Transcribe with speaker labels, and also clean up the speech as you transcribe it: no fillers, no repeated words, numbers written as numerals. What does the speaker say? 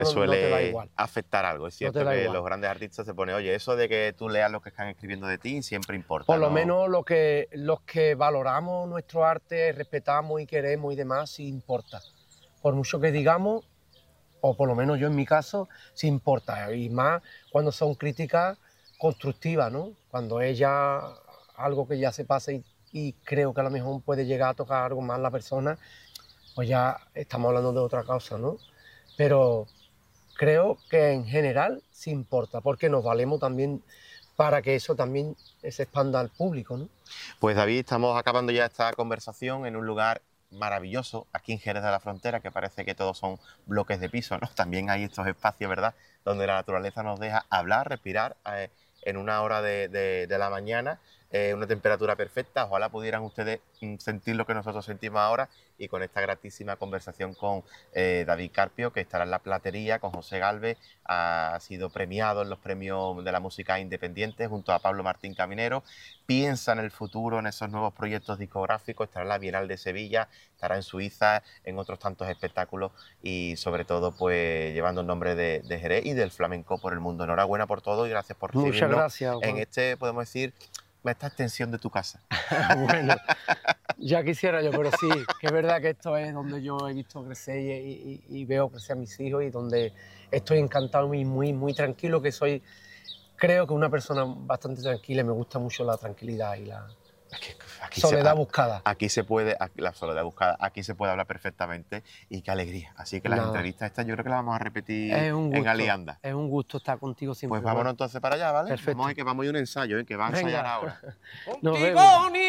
Speaker 1: te
Speaker 2: no te da
Speaker 1: suele
Speaker 2: igual.
Speaker 1: afectar algo. Es
Speaker 2: No
Speaker 1: cierto
Speaker 2: te da
Speaker 1: que
Speaker 2: igual.
Speaker 1: los grandes artistas se ponen, oye, eso de que tú leas lo que están escribiendo de ti siempre importa,
Speaker 2: Por lo
Speaker 1: ¿no?
Speaker 2: menos los que valoramos nuestro arte, respetamos y queremos y demás, sí importa. Por mucho que digamos, o por lo menos yo en mi caso, sí importa. Y más cuando son críticas constructivas, ¿no? Cuando es ya algo que ya se pasa y creo que a lo mejor puede llegar a tocar algo más la persona, pues ya estamos hablando de otra cosa, ¿no? Pero creo que en general sí importa, porque nos valemos también para que eso también se expanda al público, ¿no?
Speaker 1: Pues David, estamos acabando ya esta conversación en un lugar maravilloso, aquí en Jerez de la Frontera, que parece que todos son bloques de piso, ¿no? También hay estos espacios, ¿verdad?, donde la naturaleza nos deja hablar, respirar en una hora de la mañana, una temperatura perfecta. Ojalá pudieran ustedes sentir lo que nosotros sentimos ahora y con esta gratísima conversación con David Carpio, que estará en la platería con José Galvez, ha sido premiado en los premios de la música independiente junto a Pablo Martín Caminero. Piensa en el futuro, en esos nuevos proyectos discográficos, estará en la Bienal de Sevilla, estará en Suiza, en otros tantos espectáculos y sobre todo pues llevando el nombre de Jerez y del flamenco por el mundo. Enhorabuena por todo y gracias por
Speaker 2: Muchas
Speaker 1: recibirnos
Speaker 2: gracias,
Speaker 1: en
Speaker 2: Juan.
Speaker 1: este, podemos decir, esta extensión de tu casa.
Speaker 2: Bueno, ya quisiera yo, pero sí, que es verdad que esto es donde yo he visto crecer y veo crecer a mis hijos y donde estoy encantado y muy tranquilo, que soy, creo que una persona bastante tranquila y me gusta mucho la tranquilidad y la
Speaker 1: Aquí
Speaker 2: soledad buscada.
Speaker 1: aquí se puede, la soledad buscada, aquí se puede hablar perfectamente y qué alegría. Así que las
Speaker 2: Nada,
Speaker 1: entrevistas estas yo creo que las vamos a repetir en Alianda.
Speaker 2: es un gusto estar contigo
Speaker 1: Pues
Speaker 2: siempre, Juan.
Speaker 1: vámonos entonces para allá, ¿vale?
Speaker 2: Perfecto.
Speaker 1: Vamos a ir, que vamos a ir a un ensayo, ¿eh? Que va a ensayar
Speaker 2: Venga,
Speaker 1: ahora.
Speaker 2: nos vemos.